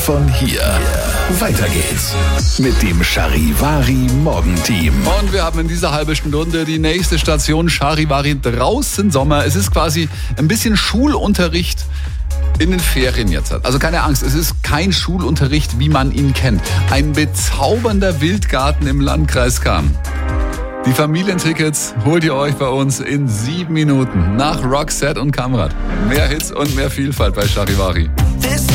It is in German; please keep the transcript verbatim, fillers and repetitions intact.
Von hier. Weiter geht's mit dem Charivari Morgenteam. Und wir haben in dieser halben Stunde die nächste Station Charivari draußen Sommer. Es ist quasi ein bisschen Schulunterricht in den Ferien jetzt. Also keine Angst, es ist kein Schulunterricht, wie man ihn kennt. Ein bezaubernder Wildgarten im Landkreis Cham. Die Familientickets holt ihr euch bei uns in sieben Minuten nach Roxette und Kamrat. Mehr Hits und mehr Vielfalt bei Charivari.